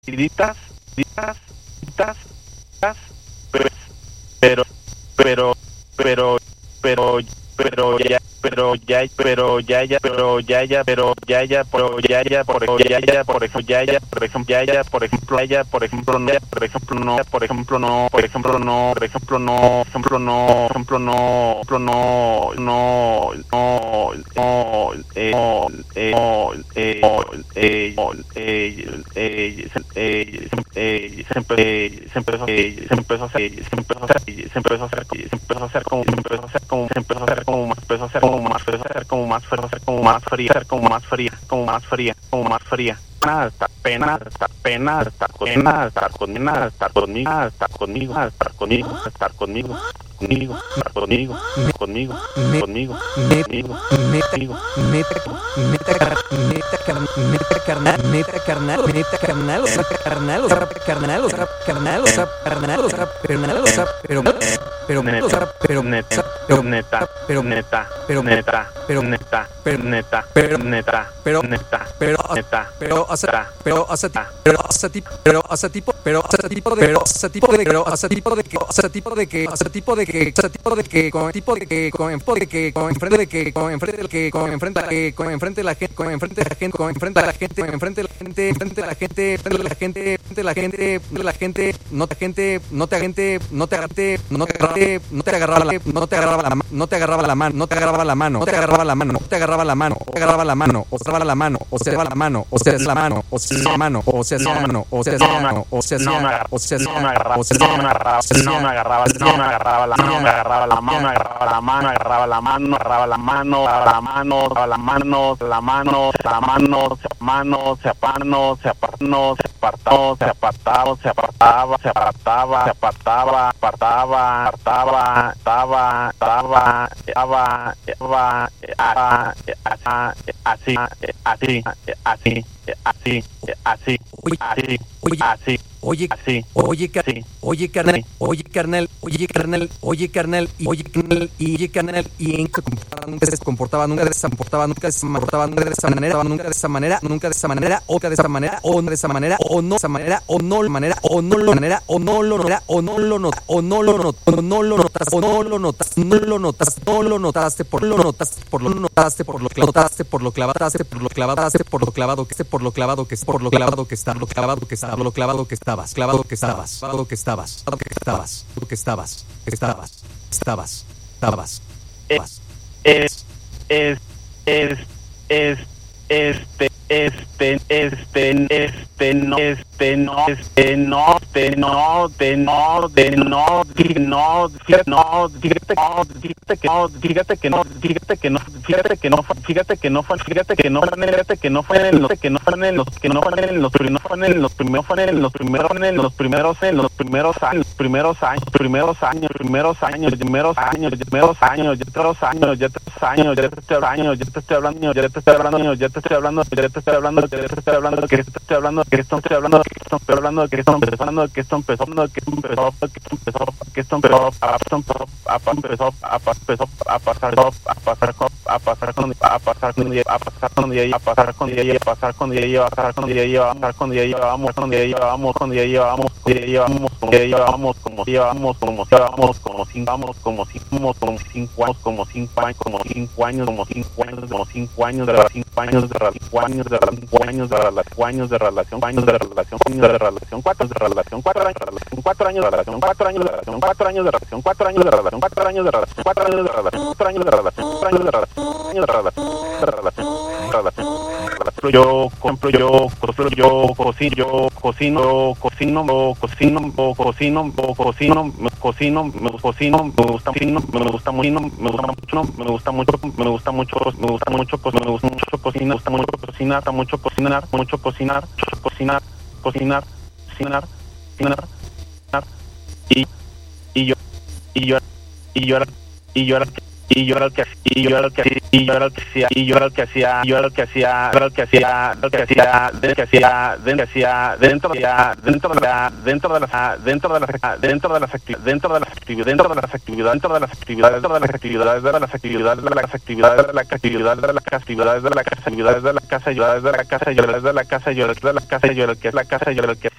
ditas, ditas, pero, pero, pero, pero, pero ya, pero ya, pero ya, ya, pero ya, ya, pero ya, ya, pero ya, ya, por ejemplo, ya, ya, por ejemplo, ya, ya, por ejemplo, ya, ya, por ejemplo, ya, ya, por ejemplo, no, por ejemplo, no, por ejemplo, no, por ejemplo, no, por ejemplo, no, ejemplo, no, ejemplo, no, no, no, no, no,